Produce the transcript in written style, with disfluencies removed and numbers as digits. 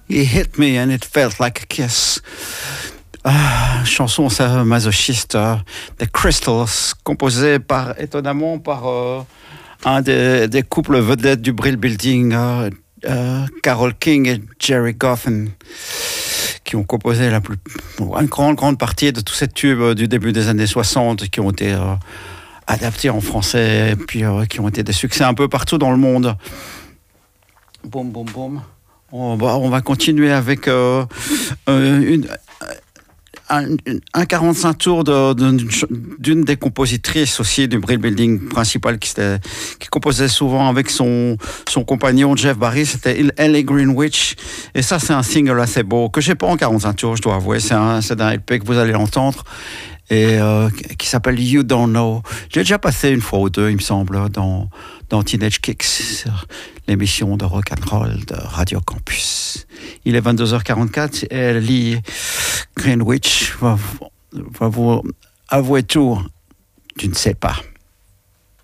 He hit me and it felt like a kiss. Chanson masochiste des Crystals, composée étonnamment par un des couples vedettes du Brill Building, Carole King et Jerry Goffin, qui ont composé une grande partie de tous ces tubes du début des années 60 qui ont été adaptés en français et puis qui ont été des succès un peu partout dans le monde. Boum, boum, boum. On va continuer avec un 45 tours d'une des compositrices aussi du Brill Building principal qui composait souvent avec son compagnon Jeff Barry, c'était Ellie Greenwich, et ça c'est un single assez beau que j'ai pas en 45 tours, je dois avouer, c'est d'un LP que vous allez entendre et qui s'appelle You Don't Know. J'ai déjà passé une fois ou deux, il me semble, dans Teenage Kicks, l'émission de rock'n'roll de Radio Campus. Il est 22h44 et Ellie Greenwich va vous avouer tout. Tu ne sais pas.